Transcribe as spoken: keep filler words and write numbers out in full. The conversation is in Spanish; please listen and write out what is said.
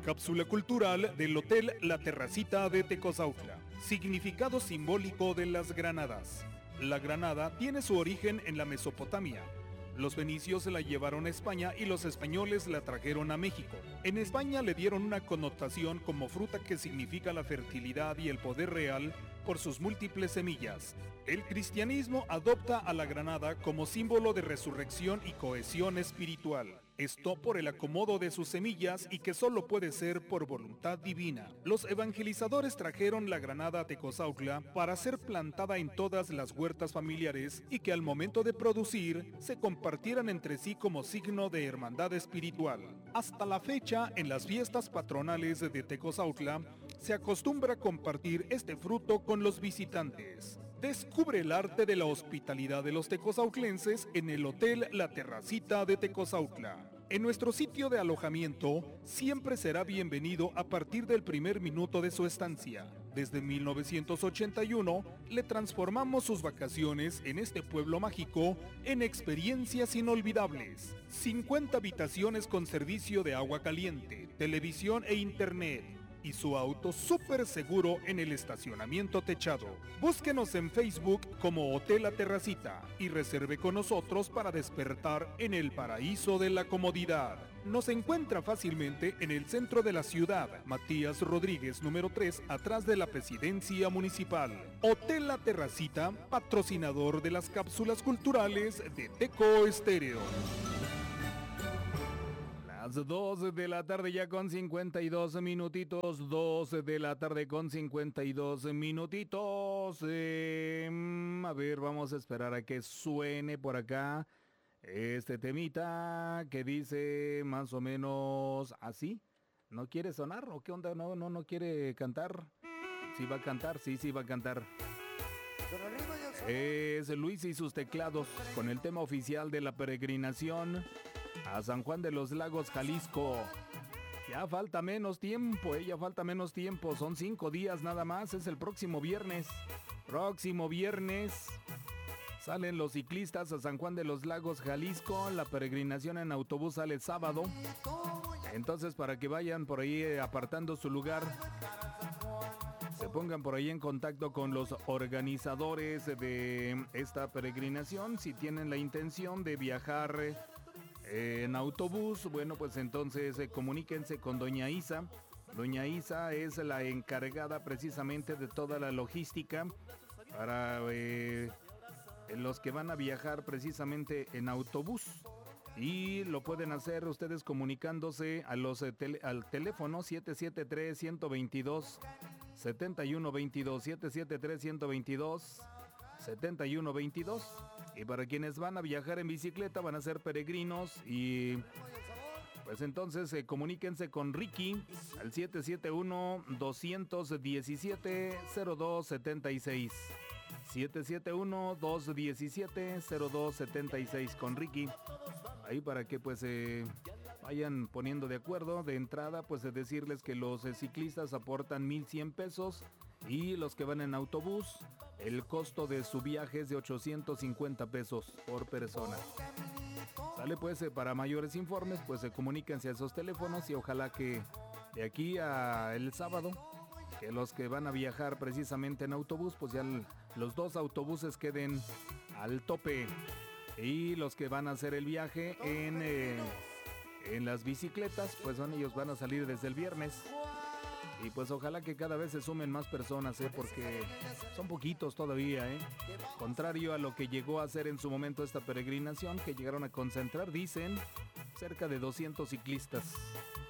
Cápsula cultural del Hotel La Terracita de Tecozautla. Significado simbólico de las granadas. La granada tiene su origen en la Mesopotamia. Los fenicios la llevaron a España y los españoles la trajeron a México. En España le dieron una connotación como fruta que significa la fertilidad y el poder real por sus múltiples semillas. El cristianismo adopta a la granada como símbolo de resurrección y cohesión espiritual. Esto por el acomodo de sus semillas y que solo puede ser por voluntad divina. Los evangelizadores trajeron la granada a Tecozautla para ser plantada en todas las huertas familiares y que al momento de producir se compartieran entre sí como signo de hermandad espiritual. Hasta la fecha, en las fiestas patronales de Tecozautla, se acostumbra compartir este fruto con los visitantes. Descubre el arte de la hospitalidad de los tecozautlenses en el Hotel La Terracita de Tecozautla. En nuestro sitio de alojamiento siempre será bienvenido a partir del primer minuto de su estancia. Desde mil novecientos ochenta y uno le transformamos sus vacaciones en este pueblo mágico en experiencias inolvidables. cincuenta habitaciones con servicio de agua caliente, televisión e internet. Y su auto súper seguro en el estacionamiento techado. Búsquenos en Facebook como Hotel La Terracita y reserve con nosotros para despertar en el paraíso de la comodidad. Nos encuentra fácilmente en el centro de la ciudad, Matías Rodríguez número tres, atrás de la presidencia municipal. Hotel La Terracita, patrocinador de las cápsulas culturales de Teco Estéreo. Las dos de la tarde ya con cincuenta y dos minutitos, dos de la tarde con cincuenta y dos minutitos. Eh, a ver, vamos a esperar a que suene por acá este temita que dice más o menos así. ¿No quiere sonar o qué onda? No, no, no quiere cantar. Sí va a cantar, sí, sí va a cantar. Es Luis y sus teclados con el tema oficial de la peregrinación a San Juan de los Lagos, Jalisco. Ya falta menos tiempo, eh, ya falta menos tiempo. Son cinco días nada más, es el próximo viernes. Próximo viernes salen los ciclistas a San Juan de los Lagos, Jalisco. La peregrinación en autobús sale sábado. Entonces, para que vayan por ahí eh, apartando su lugar, se pongan por ahí en contacto con los organizadores de esta peregrinación. Si tienen la intención de viajar en autobús, bueno, pues entonces eh, comuníquense con doña Isa. Doña Isa es la encargada precisamente de toda la logística para eh, los que van a viajar precisamente en autobús. Y lo pueden hacer ustedes comunicándose a los, eh, tele, al teléfono siete siete tres, uno dos dos, siete uno dos dos, siete siete tres, uno dos dos, siete uno dos dos. Y para quienes van a viajar en bicicleta, van a ser peregrinos y pues entonces eh, comuníquense con Ricky al siete siete uno, dos uno siete, cero dos siete seis. siete siete uno, dos uno siete, cero dos siete seis con Ricky. Ahí para que pues eh, vayan poniendo de acuerdo. De entrada pues de decirles que los eh, ciclistas aportan mil cien pesos. Y los que van en autobús, el costo de su viaje es de ochocientos cincuenta pesos por persona. Sale pues, eh, para mayores informes, pues se eh, comuníquense a esos teléfonos y ojalá que de aquí a el sábado, que los que van a viajar precisamente en autobús, pues ya el, los dos autobuses queden al tope. Y los que van a hacer el viaje en, eh, en las bicicletas, pues son ellos van a salir desde el viernes. Y pues ojalá que cada vez se sumen más personas, ¿eh? Porque son poquitos todavía, ¿eh? Contrario a lo que llegó a ser en su momento esta peregrinación, que llegaron a concentrar, dicen, cerca de doscientos ciclistas.